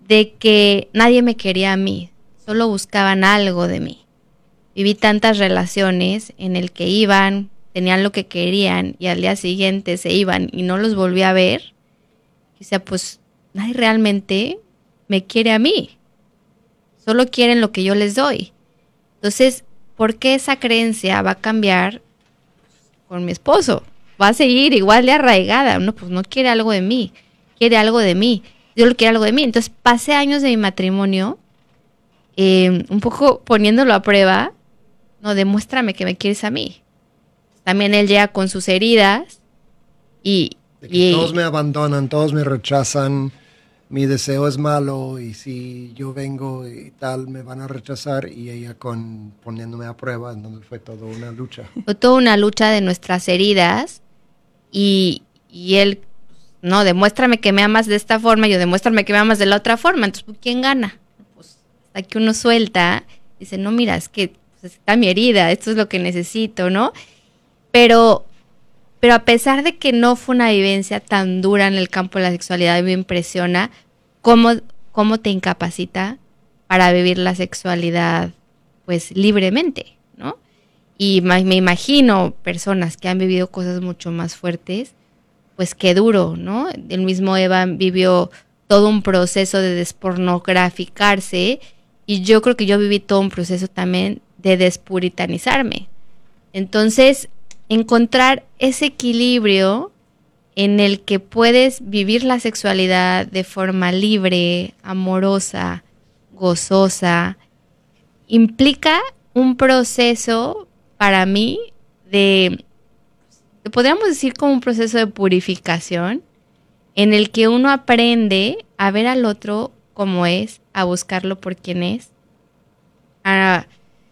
de que nadie me quería a mí, solo buscaban algo de mí. Viví tantas relaciones en el que iban, tenían lo que querían y al día siguiente se iban y no los volví a ver. O sea, pues nadie realmente me quiere a mí, solo quieren lo que yo les doy. Entonces, ¿por qué esa creencia va a cambiar con mi esposo? Va a seguir igual de arraigada. No, pues no quiere algo de mí, quiere algo de mí. Yo lo quiero algo de mí. Entonces, pasé años de mi matrimonio un poco poniéndolo a prueba. No, demuéstrame que me quieres a mí. También él llega con sus heridas de que todos me abandonan, todos me rechazan, mi deseo es malo y si yo vengo y tal me van a rechazar y ella poniéndome a prueba, entonces fue toda una lucha. Fue toda una lucha de nuestras heridas y él, no, demuéstrame que me amas de esta forma, yo demuéstrame que me amas de la otra forma. Entonces, ¿quién gana? Pues hasta que uno suelta, dice, no, mira, es que pues, está mi herida, esto es lo que necesito, ¿no? Pero a pesar de que no fue una vivencia tan dura en el campo de la sexualidad, me impresiona cómo te incapacita para vivir la sexualidad pues libremente, ¿no? Y me imagino personas que han vivido cosas mucho más fuertes, pues qué duro, ¿no? El mismo Evan vivió todo un proceso de despornograficarse y yo creo que yo viví todo un proceso también de despuritanizarme. Entonces, encontrar ese equilibrio en el que puedes vivir la sexualidad de forma libre, amorosa, gozosa, implica un proceso para mí podríamos decir como un proceso de purificación en el que uno aprende a ver al otro como es, a buscarlo por quien es, a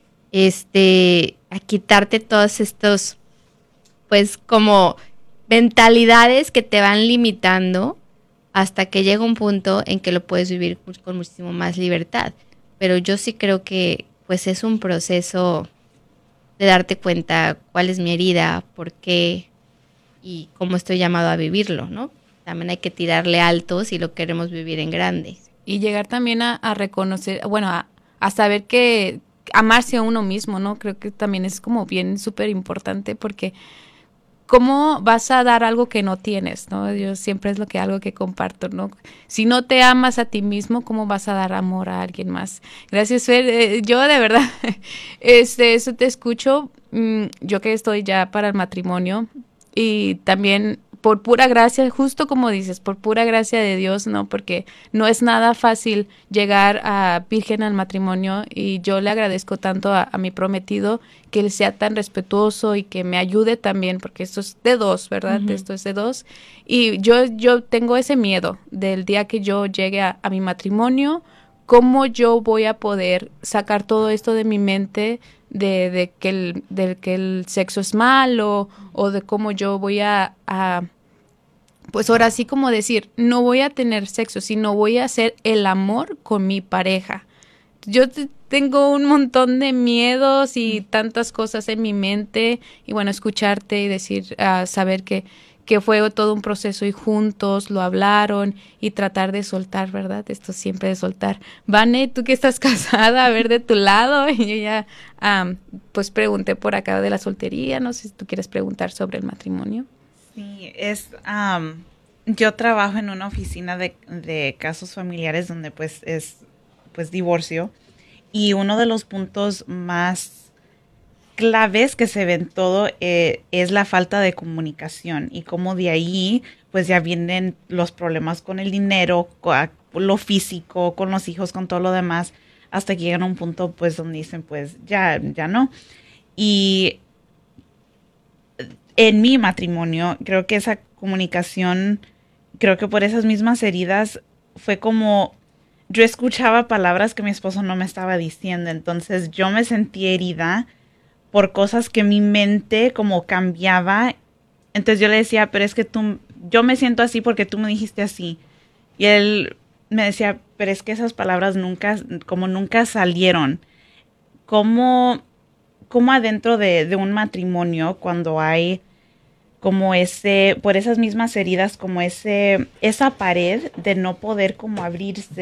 quitarte todos estos pues como mentalidades que te van limitando hasta que llega un punto en que lo puedes vivir con muchísimo más libertad. Pero yo sí creo que pues es un proceso de darte cuenta cuál es mi herida, por qué y cómo estoy llamado a vivirlo, ¿no? También hay que tirarle alto si lo queremos vivir en grande. Y llegar también a reconocer, bueno, a saber que amarse a uno mismo, ¿no? Creo que también es como bien súper importante porque ¿cómo vas a dar algo que no tienes, no? Yo siempre es algo que comparto, ¿no? Si no te amas a ti mismo, ¿cómo vas a dar amor a alguien más? Gracias, Fer. Yo de verdad, eso te escucho, yo que estoy ya para el matrimonio y también por pura gracia, justo como dices, por pura gracia de Dios, ¿no? Porque no es nada fácil llegar a virgen al matrimonio y yo le agradezco tanto a mi prometido que él sea tan respetuoso y que me ayude también, porque esto es de dos, ¿verdad? Uh-huh. Esto es de dos. Y yo tengo ese miedo del día que yo llegue a mi matrimonio, cómo yo voy a poder sacar todo esto de mi mente de que el sexo es malo o de cómo yo voy a pues ahora sí como decir, no voy a tener sexo, sino voy a hacer el amor con mi pareja. Yo tengo un montón de miedos y tantas cosas en mi mente y bueno, escucharte y decir, saber que fue todo un proceso y juntos lo hablaron y tratar de soltar, ¿verdad? Esto siempre de soltar. Vane, tú que estás casada, a ver de tu lado, y yo ya pues pregunté por acá de la soltería, no sé si tú quieres preguntar sobre el matrimonio. Sí, yo trabajo en una oficina de casos familiares donde pues es pues divorcio y uno de los puntos más claves que se ven todo es la falta de comunicación y cómo de ahí pues ya vienen los problemas con el dinero, con lo físico, con los hijos, con todo lo demás, hasta que llegan a un punto pues donde dicen pues ya no. Y en mi matrimonio creo que esa comunicación, creo que por esas mismas heridas fue como yo escuchaba palabras que mi esposo no me estaba diciendo, entonces yo me sentí herida por cosas que mi mente como cambiaba. Entonces yo le decía, pero es que yo me siento así porque tú me dijiste así. Y él me decía, pero es que esas palabras nunca salieron. Como adentro de un matrimonio, cuando hay como por esas mismas heridas, como esa pared de no poder como abrirse